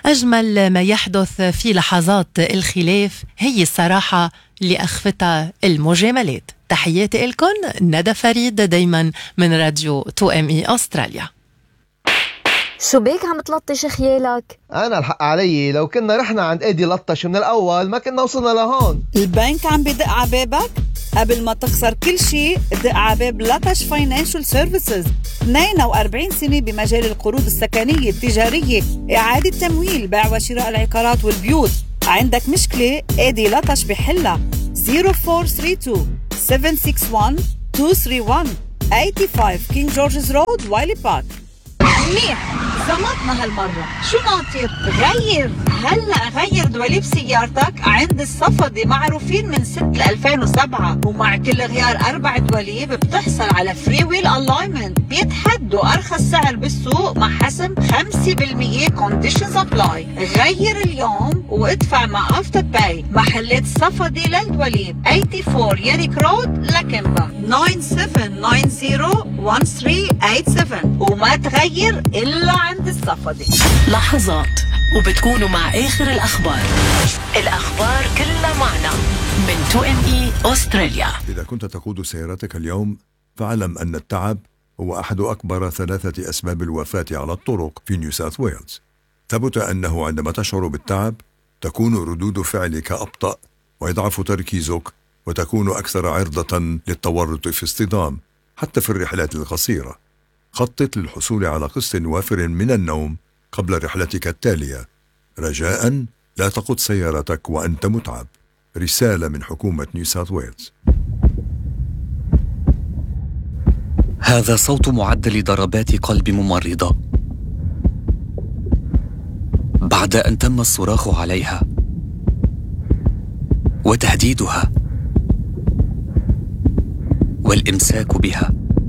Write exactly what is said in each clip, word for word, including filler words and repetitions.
أجمل ما يحدث في لحظات الخلاف هي الصراحة اللي أخفتها المجاملات. تحياتي لكم، ندى فريد دايما من راديو تو ام اي أستراليا. شو بيك عم تلطش خيالك؟ أنا الحق علي، لو كنا رحنا عند إيدي لطش من الأول ما كنا وصلنا لهون. البنك عم بدق عبابك؟ قبل ما تخسر كل شيء دق عباب لطش فاينانشال سيرفيسز. اثنين وأربعين سنة بمجال القروض السكنية التجارية، إعادة تمويل، بيع وشراء العقارات والبيوت. عندك مشكلة؟ إيدي لطش بحلها. صفر أربعة ثلاثة اثنين سبعة ستة واحد اثنين ثلاثة واحد خمسة وثمانين كينج جورجز رود وايلي بارك. منيح، زمطنا هالمرة. شو ناطر؟ غير هلأ غير دواليب سيارتك عند الصفدي، معروفين من ستة ألفين وسبعة، ومع كل غيار أربع دواليب بتحصل على فري ويل ألاينمنت. بيتحدوا أرخص سعر بالسوق مع حسم خمسة بالمية كونديشنز أبلاي. غير اليوم وادفع مع أفتر باي. محلات الصفدي للدواليب أربعة وثمانين ياريك رود لكنبا تسعة سبعة تسعة صفر واحد ثلاثة ثمانية سبعة، وما تغير إلا عند الصفدي. لحظات وبتكونوا مع آخر الأخبار. الأخبار كلها معنا من تو ام اي أستراليا. إذا كنت تقود سيارتك اليوم فاعلم أن التعب هو أحد أكبر ثلاثة أسباب الوفاة على الطرق في نيو ساوث ويلز. ثبت أنه عندما تشعر بالتعب تكون ردود فعلك أبطأ ويضعف تركيزك وتكون أكثر عرضة للتورط في اصطدام حتى في الرحلات القصيرة. خطط للحصول على قسط وافر من النوم قبل رحلتك التالية. رجاء لا تقود سيارتك وأنت متعب. رسالة من حكومة نيو ساوث ويلز. هذا صوت معدل ضربات قلب ممرضة بعد أن تم الصراخ عليها وتهديدها والإمساك بها.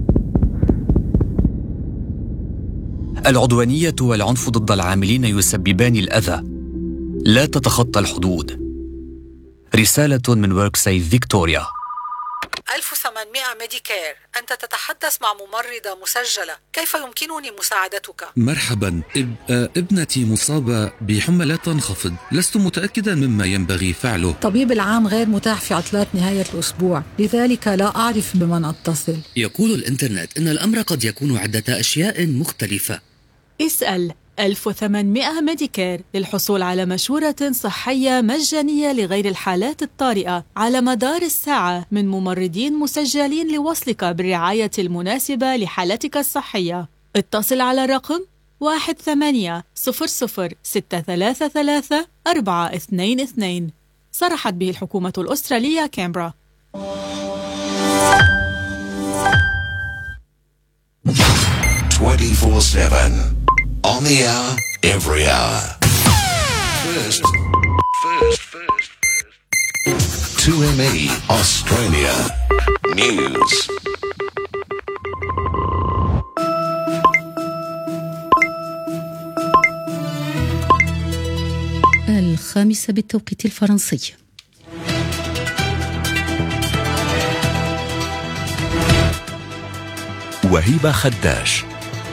العدوانية والعنف ضد العاملين يسببان الأذى، لا تتخطى الحدود. رسالة من وركسيف فيكتوريا. ألف وثمانمائة ميديكير، أنت تتحدث مع ممرضة مسجلة، كيف يمكنني مساعدتك؟ مرحبا، إب... ابنتي مصابة بحمى لا تنخفض، لست متأكدا مما ينبغي فعله. طبيب العام غير متاح في عطلات نهاية الأسبوع، لذلك لا أعرف بمن أتصل. يقول الإنترنت أن الأمر قد يكون عدة أشياء مختلفة. اسأل ألف وثمانمائة ميديكير للحصول على مشورة صحية مجانية لغير الحالات الطارئة على مدار الساعة من ممرضين مسجلين لوصلك بالرعاية المناسبة لحالتك الصحية. اتصل على الرقم واحد ثمانية صفر صفر ستة ثلاثة ثلاثة أربعة اثنين اثنين. صرحت به الحكومة الأسترالية كامبرا. twenty-four seven on the hour, every hour. First, first, first, first. two M E Australia News. الخامسة بالتوقيت الفرنسي. وهيبة خداش.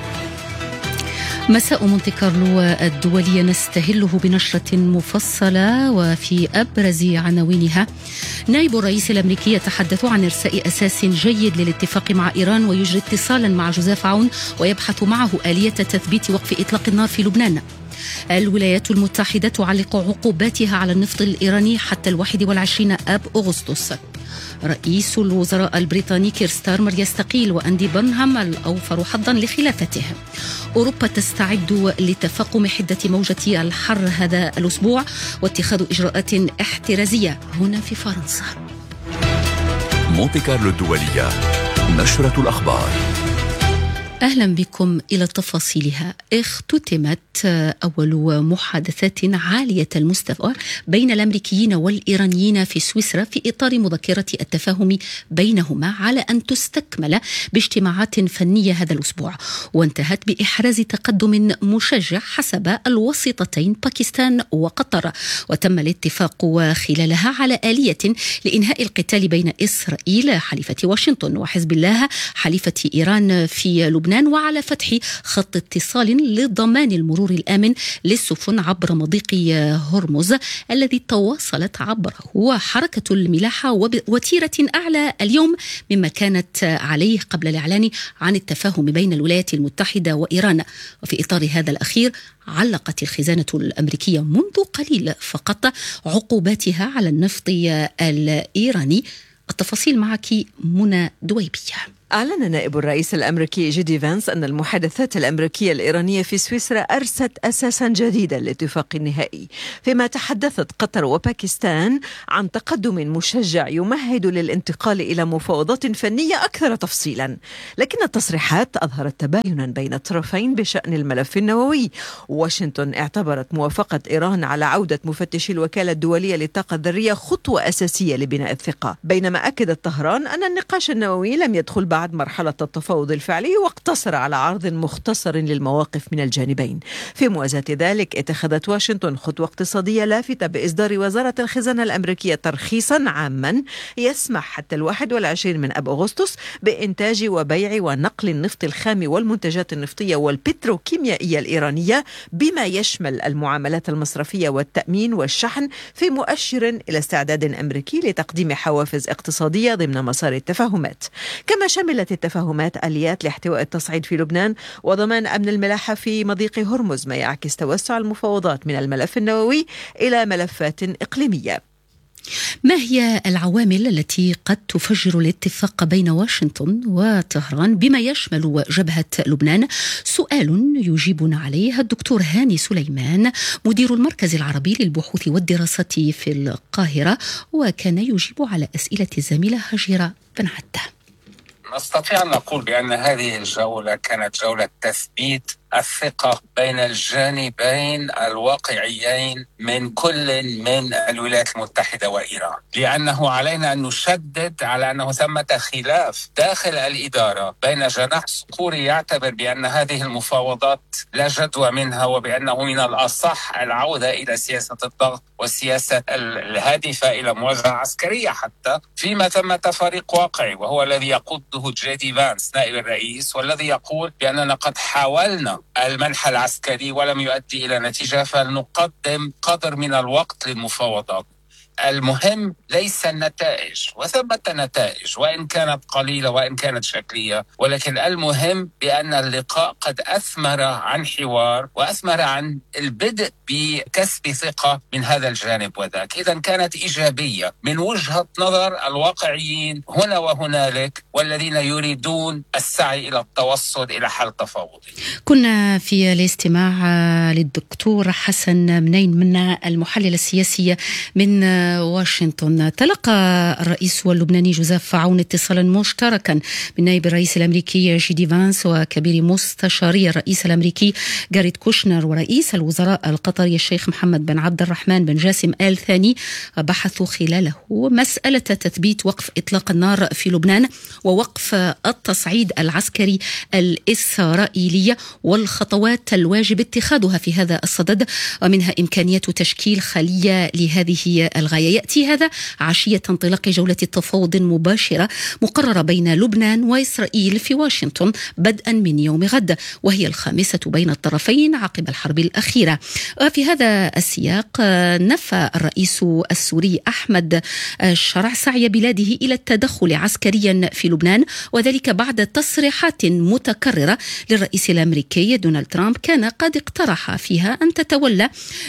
مساء مونتي كارلو الدولية نستهله بنشرة مفصلة وفي أبرز عناوينها: نائب الرئيس الأمريكي يتحدث عن إرساء أساس جيد للاتفاق مع إيران ويجري اتصالا مع جوزيف عون ويبحث معه آلية تثبيت وقف إطلاق النار في لبنان. الولايات المتحدة تعلق عقوباتها على النفط الإيراني حتى الواحد والعشرين آب أغسطس. رئيس الوزراء البريطاني كير ستارمر يستقيل وأندي بيرنهام الأوفر حظا لخلافته. أوروبا تستعد لتفاقم حدة موجة الحر هذا الأسبوع واتخاذ إجراءات احترازية هنا في فرنسا. مونتي كارلو الدولية، نشرة الأخبار. أهلا بكم إلى تفاصيلها. اختتمت أول محادثات عالية المستوى بين الأمريكيين والإيرانيين في سويسرا في إطار مذكرة التفاهم بينهما على أن تستكمل باجتماعات فنية هذا الأسبوع، وانتهت بإحراز تقدم مشجع حسب الوسيطتين باكستان وقطر، وتم الاتفاق خلالها على آلية لإنهاء القتال بين إسرائيل حليفة واشنطن وحزب الله حليفة إيران في لبنان لبنان وعلى فتح خط اتصال لضمان المرور الآمن للسفن عبر مضيق هرمز الذي تواصلت عبره حركة الملاحة وبوتيرة أعلى اليوم مما كانت عليه قبل الإعلان عن التفاهم بين الولايات المتحدة وإيران. وفي إطار هذا الأخير علقت الخزانة الأمريكية منذ قليل فقط عقوباتها على النفط الإيراني. التفاصيل معك منى دويبية. أعلن نائب الرئيس الأمريكي جي دي فانس أن المحادثات الأمريكية الإيرانية في سويسرا أرست أساسا جديدا للاتفاق النهائي، فيما تحدثت قطر وباكستان عن تقدم مشجع يمهد للانتقال إلى مفاوضات فنية أكثر تفصيلا. لكن التصريحات أظهرت تباينا بين الطرفين بشأن الملف النووي. واشنطن اعتبرت موافقة إيران على عودة مفتشي الوكالة الدولية للطاقة الذرية خطوة أساسية لبناء الثقة، بينما أكدت طهران أن النقاش النووي لم يدخل بعد مرحلة التفاوض الفعلي واقتصر على عرض مختصر للمواقف من الجانبين. في موازاة ذلك اتخذت واشنطن خطوة اقتصادية لافتة بإصدار وزارة الخزانة الأمريكية ترخيصا عاما يسمح حتى الواحد والعشرين من أب أغسطس بإنتاج وبيع ونقل النفط الخام والمنتجات النفطية والبتروكيميائية الإيرانية بما يشمل المعاملات المصرفية والتأمين والشحن، في مؤشر إلى استعداد أمريكي لتقديم حوافز اقتصادية ضمن مسار التفاهمات. كما شملت التفاهمات آليات لاحتواء التصعيد في لبنان وضمان أمن الملاحة في مضيق هرمز، ما يعكس توسع المفاوضات من الملف النووي إلى ملفات إقليمية. ما هي العوامل التي قد تفجر الاتفاق بين واشنطن وطهران بما يشمل جبهة لبنان؟ سؤال يجيبنا عليه الدكتور هاني سليمان مدير المركز العربي للبحوث والدراسات في القاهرة، وكان يجيب على أسئلة الزميلة هجيرة بن عدة. نستطيع أن نقول بأن هذه الجولة كانت جولة تثبيت الثقة بين الجانبين الواقعيين من كل من الولايات المتحدة وإيران، لأنه علينا أن نشدد على أنه ثمة خلاف داخل الإدارة بين جناح صقوري يعتبر بأن هذه المفاوضات لا جدوى منها، وبأنه من الأصح العودة إلى سياسة الضغط والسياسة الهادفة إلى مواجهة عسكرية، حتى فيما ثمة فريق واقعي وهو الذي يقوده جي دي فانس نائب الرئيس، والذي يقول بأننا قد حاولنا المنح العسكري ولم يؤدي إلى نتيجة، فلنقدم قدر من الوقت للمفاوضات. المهم ليس النتائج، وثمة نتائج وإن كانت قليلة وإن كانت شكلية، ولكن المهم بأن اللقاء قد أثمر عن حوار وأثمر عن البدء بكسب ثقة من هذا الجانب وذاك. إذن كانت إيجابية من وجهة نظر الواقعيين هنا وهنالك والذين يريدون السعي إلى التوصل إلى حل تفاوضي. كنا في الاستماع للدكتور حسن منين من المحلل السياسي من واشنطن. تلقى الرئيس اللبناني جوزيف عون اتصالا مشتركا من نائب الرئيس الأمريكي جي دي فانس وكبير مستشاري الرئيس الأمريكي جاريد كوشنر ورئيس الوزراء القطري الشيخ محمد بن عبد الرحمن بن جاسم آل ثاني. بحثوا خلاله مسألة تثبيت وقف إطلاق النار في لبنان ووقف التصعيد العسكري الإسرائيلي والخطوات الواجب اتخاذها في هذا الصدد، ومنها إمكانية تشكيل خلية لهذه الغاية. يأتي هذا عشية انطلاق جولة التفاوض المباشرة مقررة بين لبنان وإسرائيل في واشنطن بدءا من يوم غد، وهي الخامسة بين الطرفين عقب الحرب الأخيرة. وفي هذا السياق نفى الرئيس السوري أحمد الشرع سعي بلاده إلى التدخل عسكريا في لبنان، وذلك بعد تصريحات متكررة للرئيس الأمريكي دونالد ترامب كان قد اقترح فيها أن تتولى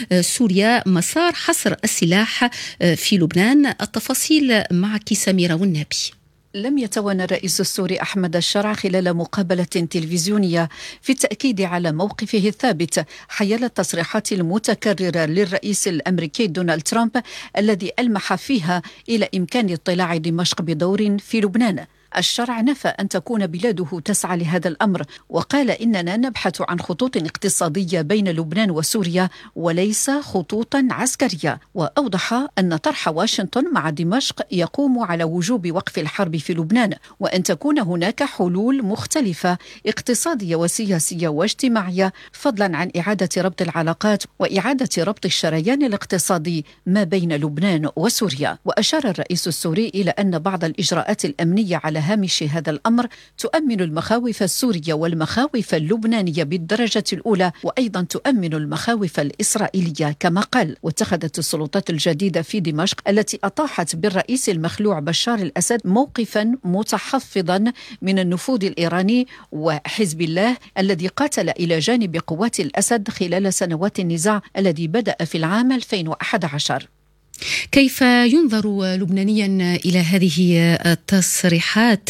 سوريا مسار حصر السلاح في لبنان. التفاصيل معك سميرة والنبي. لم يتوانى الرئيس السوري أحمد الشرع خلال مقابلة تلفزيونية في التأكيد على موقفه الثابت حيال التصريحات المتكررة للرئيس الأمريكي دونالد ترامب الذي ألمح فيها إلى إمكان اطلاع دمشق بدور في لبنان. الشرع نفى أن تكون بلاده تسعى لهذا الأمر، وقال إننا نبحث عن خطوط اقتصادية بين لبنان وسوريا وليس خطوطا عسكرية. وأوضح أن طرح واشنطن مع دمشق يقوم على وجوب وقف الحرب في لبنان، وأن تكون هناك حلول مختلفة اقتصادية وسياسية واجتماعية، فضلا عن إعادة ربط العلاقات وإعادة ربط الشريان الاقتصادي ما بين لبنان وسوريا. وأشار الرئيس السوري إلى أن بعض الإجراءات الأمنية على هامش هذا الأمر تؤمن المخاوف السورية والمخاوف اللبنانية بالدرجة الأولى، وأيضا تؤمن المخاوف الإسرائيلية كما قال. واتخذت السلطات الجديدة في دمشق التي أطاحت بالرئيس المخلوع بشار الأسد موقفا متحفظا من النفوذ الإيراني وحزب الله الذي قاتل إلى جانب قوات الأسد خلال سنوات النزاع الذي بدأ في العام ألفين وأحد عشر. كيف ينظر لبنانيا إلى هذه التصريحات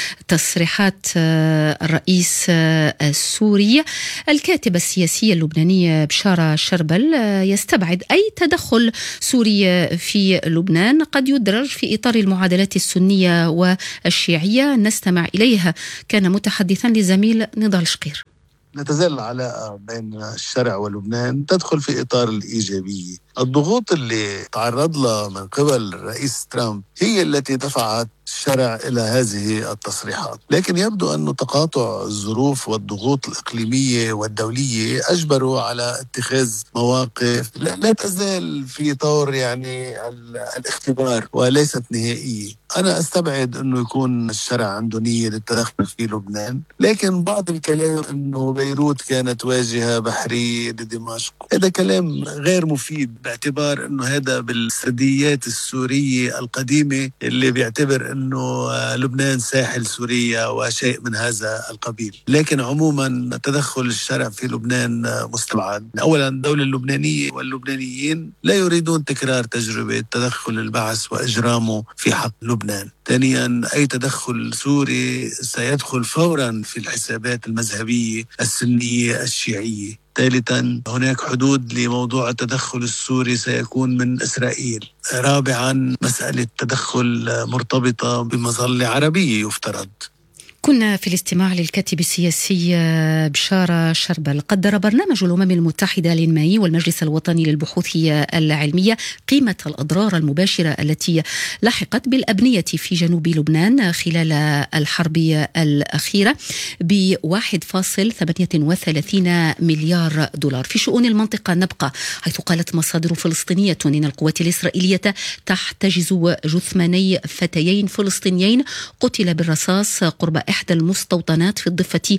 تصريحات الرئيس السوري؟ الكاتب السياسي اللبناني بشارة شربل يستبعد أي تدخل سوري في لبنان قد يدرج في إطار المعادلات السنية والشيعية نستمع إليها. كان متحدثا لزميل نضال شقير. لا تزال العلاقة بين الشرع ولبنان تدخل في إطار الإيجابية. الضغوط اللي تعرض لها من قبل الرئيس ترامب هي التي دفعت الشرع إلى هذه التصريحات، لكن يبدو أن تقاطع الظروف والضغوط الإقليمية والدولية أجبروا على اتخاذ مواقف لا, لا تزال في طور يعني الاختبار وليست نهائية. أنا أستبعد أنه يكون الشرع عنده نية للتدخل في لبنان، لكن بعض الكلام أنه بيروت كانت واجهة بحرية لدمشق هذا كلام غير مفيد، باعتبار أنه هذا بالسرديات السورية القديمة اللي بيعتبر أنه لبنان ساحل سوريا وشيء من هذا القبيل. لكن عموما تدخل الشرع في لبنان مستبعد. أولا الدولة اللبنانية واللبنانيين لا يريدون تكرار تجربة تدخل البعث وإجرامه في حق لبنان. ثانيا أي تدخل سوري سيدخل فورا في الحسابات المذهبية السنية الشيعية. ثالثا هناك حدود لموضوع التدخل السوري سيكون من إسرائيل. رابعا مسألة تدخل مرتبطة بمظلة عربية يفترض. كنا في الاستماع للكاتب السياسي بشارة شربل. قدر برنامج الأمم المتحدة للمائي والمجلس الوطني للبحوث العلمية قيمة الأضرار المباشرة التي لحقت بالأبنية في جنوب لبنان خلال الحرب الأخيرة ب واحد فاصلة ثمانية وثلاثين مليار دولار. في شؤون المنطقة نبقى، حيث قالت مصادر فلسطينية إن القوات الإسرائيلية تحتجز جثماني فتيين فلسطينيين قتل بالرصاص قرب إحدى المستوطنات في الضفة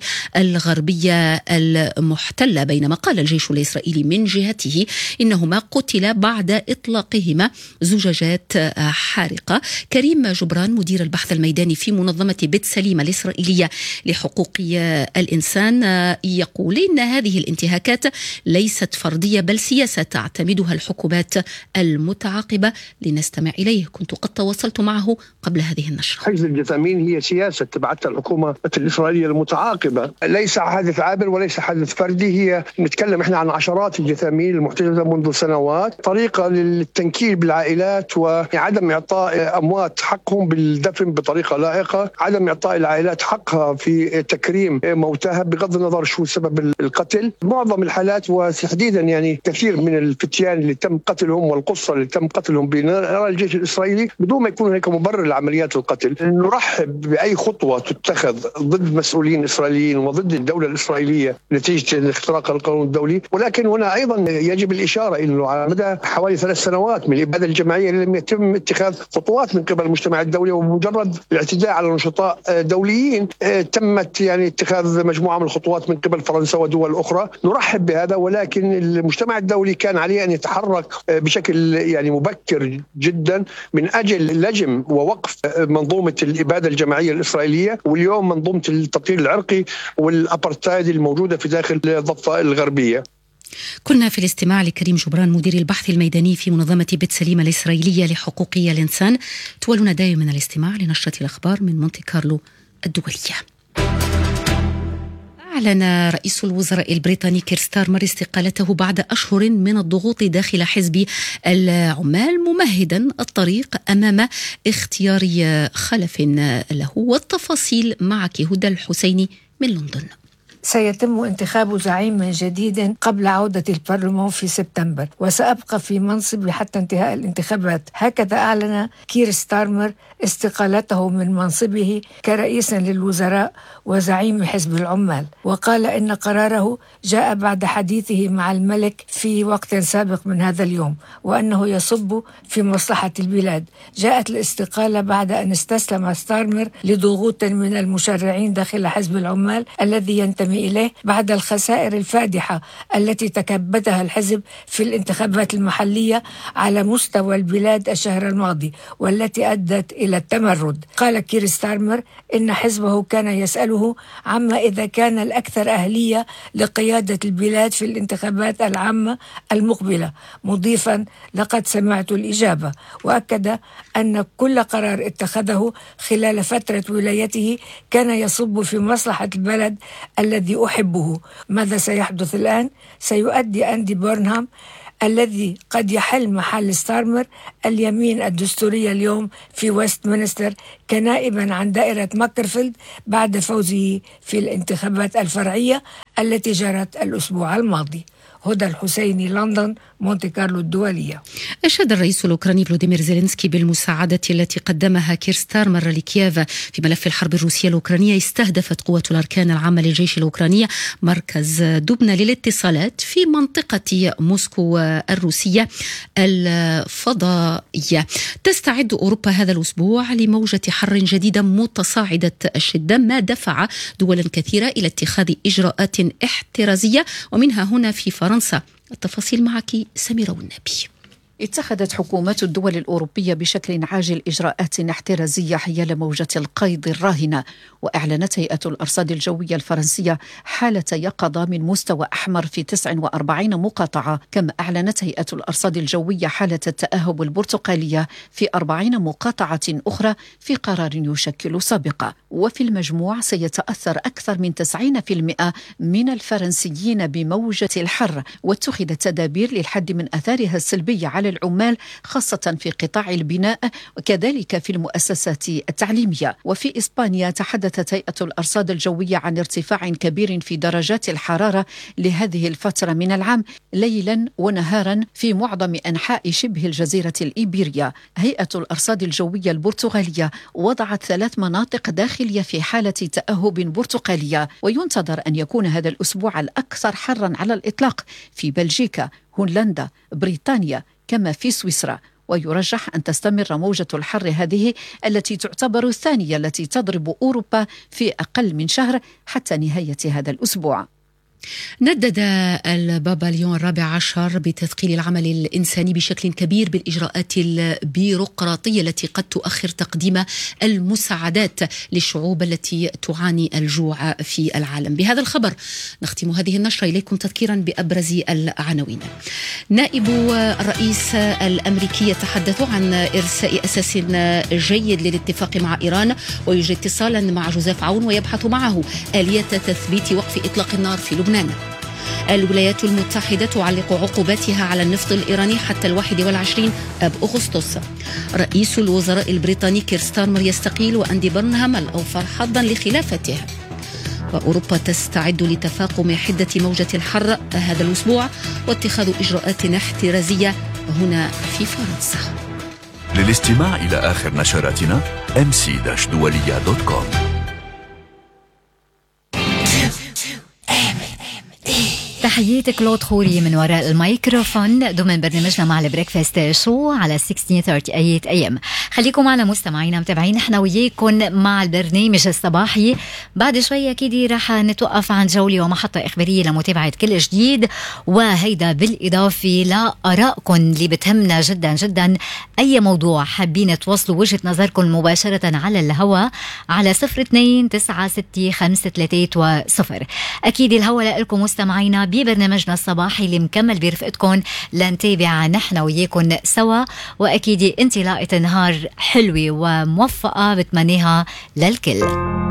الغربية المحتلة، بينما قال الجيش الإسرائيلي من جهته إنهما قتلا بعد إطلاقهما زجاجات حارقة. كريم جبران مدير البحث الميداني في منظمة بيت سليمة الإسرائيلية لحقوق الإنسان يقول إن هذه الانتهاكات ليست فردية بل سياسة تعتمدها الحكومات المتعاقبة. لنستمع إليه. كنت قد تواصلت معه قبل هذه النشرة. حجز الجثامين هي سياسة تبعتها الحكومة الإسرائيلية المتعاقبة، ليس حادث عابر وليس حادث فردي. هي نتكلم احنا عن عشرات الجثامين المحتجزة منذ سنوات، طريقة للتنكيل بالعائلات وعدم إعطاء أموات حقهم بالدفن بطريقة لائقة، عدم إعطاء العائلات حقها في تكريم موتاها بغض النظر شو سبب القتل. معظم الحالات وتحديدا يعني كثير من الفتيان اللي تم قتلهم والقصة اللي تم قتلهم بنرى الجيش الإسرائيلي بدون ما يكون هناك مبرر لعمليات القتل. نرحب بأي خطوة تتخذ ضد مسؤولين إسرائيليين وضد الدولة الإسرائيلية نتيجة اختراق القانون الدولي، ولكن هنا أيضا يجب الإشارة إنه على مدى حوالي ثلاث سنوات من الإبادة الجماعية لم يتم اتخاذ خطوات من قبل المجتمع الدولي، ومجرد الاعتداء على نشطاء دوليين تمت يعني اتخاذ مجموعة من الخطوات من قبل فرنسا ودول أخرى. نرحب بهذا، ولكن المجتمع الدولي كان عليه أن يتحرك بشكل يعني مبكر جدا من أجل لجم ووقف منظومة الإبادة الجماعية الإسرائيلية، واليوم منظومة التطهير العرقي والأبارتايد الموجودة في داخل الضفة الغربية. كنا في الاستماع لكريم جبران مدير البحث الميداني في منظمة بيت سليمة الإسرائيلية لحقوق الإنسان. تولون دائما الاستماع لنشرة الأخبار من مونتي كارلو الدولية. أعلن رئيس الوزراء البريطاني كير ستارمر استقالته بعد أشهر من الضغوط داخل حزب العمال، ممهدا الطريق أمام اختيار خلف له. والتفاصيل معك هدى الحسيني من لندن. سيتم انتخاب زعيم جديد قبل عودة البرلمان في سبتمبر، وسأبقى في منصبي حتى انتهاء الانتخابات. هكذا أعلن كير ستارمر استقالته من منصبه كرئيس للوزراء وزعيم حزب العمال، وقال إن قراره جاء بعد حديثه مع الملك في وقت سابق من هذا اليوم، وأنه يصب في مصلحة البلاد. جاءت الاستقالة بعد أن استسلم ستارمر لضغوط من المشرعين داخل حزب العمال الذي ينتمي إليه بعد الخسائر الفادحة التي تكبدها الحزب في الانتخابات المحلية على مستوى البلاد الشهر الماضي، والتي أدت إلى التمرد. قال كير ستارمر إن حزبه كان يسأله عما إذا كان الأكثر أهلية لقيادة البلاد في الانتخابات العامة المقبلة، مضيفا لقد سمعت الإجابة. وأكد أن كل قرار اتخذه خلال فترة ولايته كان يصب في مصلحة البلد الذي أحبه. ماذا سيحدث الآن؟ سيؤدي أندي بورنهام الذي قد يحل محل ستارمر اليمين الدستورية اليوم في ويستمنستر كنائبا عن دائرة ماكرفيلد بعد فوزه في الانتخابات الفرعية التي جرت الأسبوع الماضي. هدى الحسيني، لندن، مونتي كارلو الدولية. أشاد الرئيس الأوكراني فلوديمير زيلينسكي بالمساعدة التي قدمها كير ستارمر لكييف في ملف الحرب الروسية الأوكرانية. استهدفت قوة الأركان العامة للجيش الأوكراني مركز دبنة للاتصالات في منطقة موسكو الروسية الفضائية. تستعد أوروبا هذا الأسبوع لموجة حر جديدة متصاعدة الشدة، ما دفع دولا كثيرة إلى اتخاذ إجراءات احترازية، ومنها هنا في فرنسا. التفاصيل معك سميرة والنبي. اتخذت حكومات الدول الأوروبية بشكل عاجل إجراءات احترازية حيال موجة القيض الراهنة، وأعلنت هيئة الأرصاد الجوية الفرنسية حالة يقظة من مستوى أحمر في تسعة وأربعين مقاطعة، كما أعلنت هيئة الأرصاد الجوية حالة التأهب البرتقالية في أربعين مقاطعة أخرى في قرار يشكل سابقة. وفي المجموع سيتأثر أكثر من تسعين بالمئة من الفرنسيين بموجة الحر، واتخذت تدابير للحد من أثارها السلبية على العمال خاصة في قطاع البناء وكذلك في المؤسسات التعليمية. وفي إسبانيا تحدثت هيئة الأرصاد الجوية عن ارتفاع كبير في درجات الحرارة لهذه الفترة من العام ليلا ونهارا في معظم أنحاء شبه الجزيرة الإيبيرية. هيئة الأرصاد الجوية البرتغالية وضعت ثلاث مناطق داخلية في حالة تأهب برتقالية، وينتظر أن يكون هذا الأسبوع الأكثر حرا على الإطلاق في بلجيكا، هولندا، بريطانيا، كما في سويسرا. ويرجح أن تستمر موجة الحر هذه التي تعتبر الثانية التي تضرب أوروبا في أقل من شهر حتى نهاية هذا الأسبوع. ندد البابا ليون الرابع عشر بتثقيل العمل الإنساني بشكل كبير بالإجراءات البيروقراطية التي قد تؤخر تقديم المساعدات للشعوب التي تعاني الجوع في العالم. بهذا الخبر نختم هذه النشرة. إليكم تذكيرا بأبرز العناوين. نائب الرئيس الأمريكي يتحدث عن إرساء أساس جيد للاتفاق مع إيران، ويجري اتصالا مع جوزيف عون ويبحث معه آلية تثبيت وقف إطلاق النار في لبنان. الولايات المتحدة تعلق عقوباتها على النفط الإيراني حتى الواحد والعشرين أب أغسطس. رئيس الوزراء البريطاني كير ستارمر يستقيل، وأندي بورنهام الأوفر حظا لخلافته. وأوروبا تستعد لتفاقم حدة موجة الحر هذا الأسبوع واتخاذ إجراءات احترازية هنا في فرنسا. للاستماع إلى آخر نشراتنا إم سي دولية دوت كوم. تحياتي كلود خوري من وراء الميكروفون ضمن برنامجنا مع البريكفاست شو على ستة عشر ثلاثين اي ام. خليكم معنا مستمعينا متابعين، احنا وياكم مع البرنامج الصباحي. بعد شوي اكيد رح نتوقف عن جولة ومحطة اخبارية لمتابعة كل جديد، وهيدا بالاضافة لآرائكم اللي بتهمنا جدا جدا. اي موضوع حابين توصلوا وجهة نظركم مباشرة على الهواء على صفر اثنين تسعة ستة خمسة ثلاثة صفر. اكيد الهواء لكم مستمعينا ببرنامجنا الصباحي اللي مكمل برفقتكم لنتابع نحن وياكم سوا، واكيد انطلاقة نهار حلوة وموفقة بتمنيها للكل.